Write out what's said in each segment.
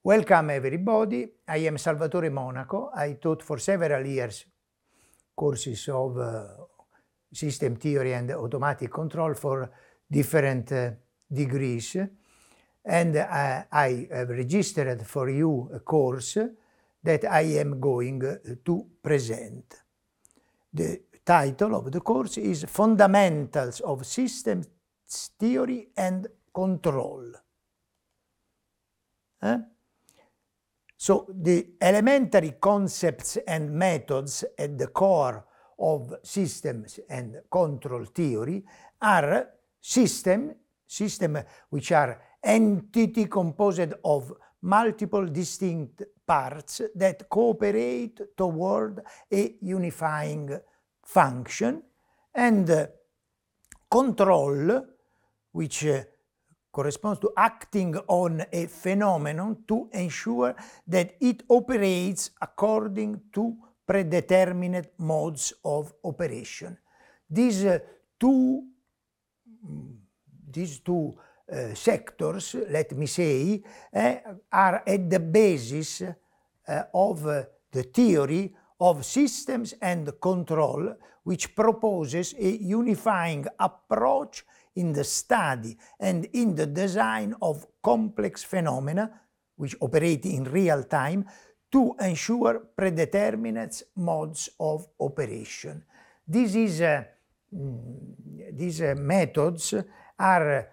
Welcome everybody, I am Salvatore Monaco. I taught for several years courses of system theory and automatic control for different degrees, and I have registered for you a course that I am going to present. The title of the course is Fundamentals of Systems Theory and Control. So the elementary concepts and methods at the core of systems and control theory are systems which are entity composed of multiple distinct parts that cooperate toward a unifying function, and control, which corresponds to acting on a phenomenon to ensure that it operates according to predetermined modes of operation. These two sectors, let me say, are at the basis of the theory of systems and control, which proposes a unifying approach in the study and in the design of complex phenomena which operate in real time to ensure predetermined modes of operation. These methods are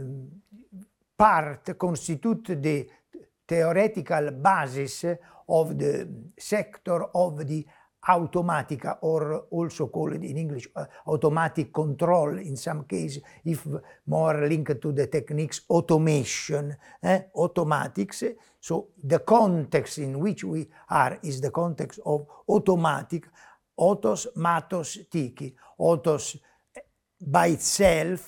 constitute the theoretical basis of the sector of the automatica, or also called in English automatic control in some cases, if more linked to the techniques automation, automatics. So the context in which we are is the context of automatic, autos, matos, tiki. Autos by itself